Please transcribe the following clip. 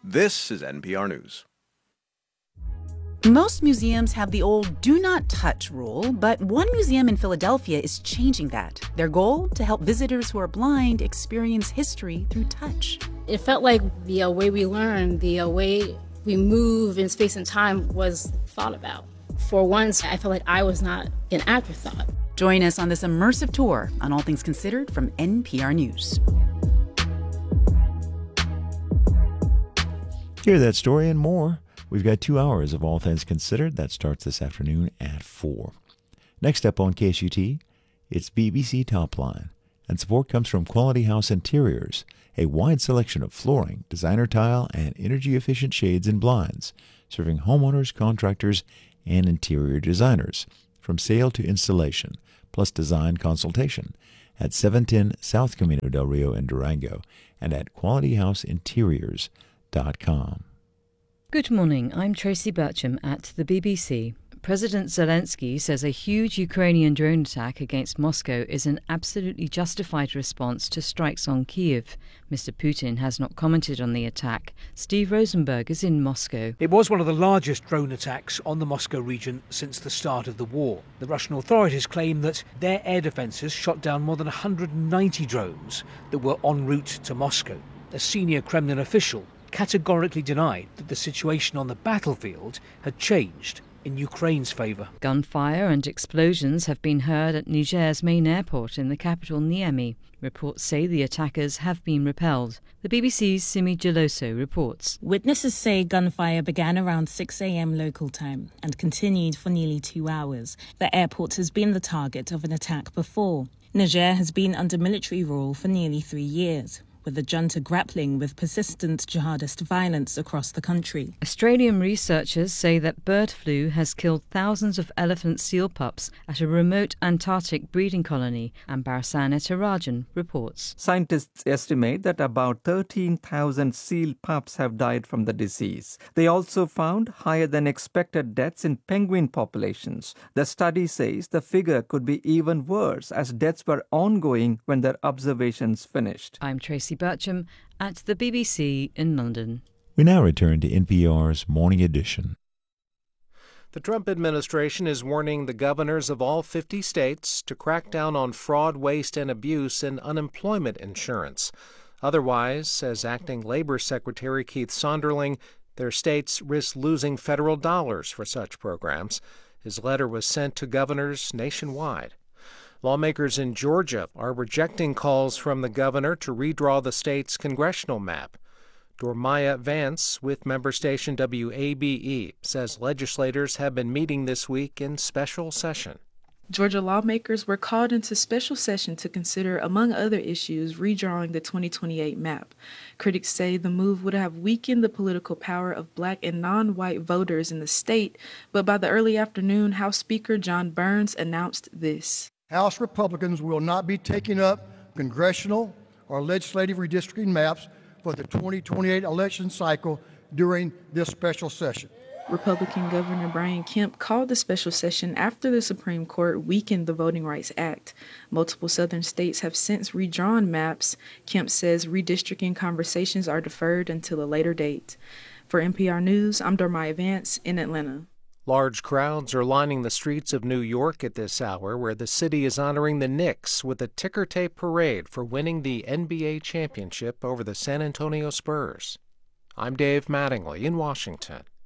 This is NPR News. Most museums have the old do not touch rule, but one museum in Philadelphia is changing that. Their goal? To help visitors who are blind experience history through touch. It felt like the way we learn, the way we move in space and time was thought about. For once, I felt like I was not an afterthought. Join us on this immersive tour on All Things Considered from NPR News. Hear that story and more. We've got 2 hours of All Things Considered. That starts this afternoon at 4. Next up on KSUT, it's BBC Topline. And support comes from Quality House Interiors, a wide selection of flooring, designer tile, and energy-efficient shades and blinds, serving homeowners, contractors, and interior designers, from sale to installation, plus design consultation, at 710 South Camino del Rio in Durango, and at qualityhouseinteriors.com. Good morning, I'm Tracy Bircham at the BBC. President Zelensky says a huge Ukrainian drone attack against Moscow is an absolutely justified response to strikes on Kyiv. Mr. Putin has not commented on the attack. Steve Rosenberg is in Moscow. It was one of the largest drone attacks on the Moscow region since the start of the war. The Russian authorities claim that their air defences shot down more than 190 drones that were en route to Moscow. A senior Kremlin official categorically denied that the situation on the battlefield had changed in Ukraine's favour. Gunfire and explosions have been heard at Niger's main airport in the capital Niamey. Reports say the attackers have been repelled. The BBC's Simi Geloso reports. Witnesses say gunfire began around 6 a.m. local time and continued for nearly 2 hours. The airport has been the target of an attack before. Niger has been under military rule for nearly 3 years, with the junta grappling with persistent jihadist violence across the country. Australian researchers say that bird flu has killed thousands of elephant seal pups at a remote Antarctic breeding colony, and Barasan Etarajan reports. Scientists estimate that about 13,000 seal pups have died from the disease. They also found higher than expected deaths in penguin populations. The study says the figure could be even worse as deaths were ongoing when their observations finished. I'm Tracy Bircham at the BBC in London. We now return to NPR's Morning Edition. The Trump administration is warning the governors of all 50 states to crack down on fraud, waste, and abuse in unemployment insurance. Otherwise, says Acting Labor Secretary Keith Sonderling, their states risk losing federal dollars for such programs. His letter was sent to governors nationwide. Lawmakers in Georgia are rejecting calls from the governor to redraw the state's congressional map. Dormaya Vance with member station WABE says legislators have been meeting this week in special session. Georgia lawmakers were called into special session to consider, among other issues, redrawing the 2028 map. Critics say the move would have weakened the political power of black and non-white voters in the state, but by the early afternoon, House Speaker John Burns announced this. House Republicans will not be taking up congressional or legislative redistricting maps for the 2028 election cycle during this special session. Republican Governor Brian Kemp called the special session after the Supreme Court weakened the Voting Rights Act. Multiple southern states have since redrawn maps. Kemp says redistricting conversations are deferred until a later date. For NPR News, I'm Dormaya Vance in Atlanta. Large crowds are lining the streets of New York at this hour, where the city is honoring the Knicks with a ticker tape parade for winning the NBA championship over the San Antonio Spurs. I'm Dave Mattingly in Washington.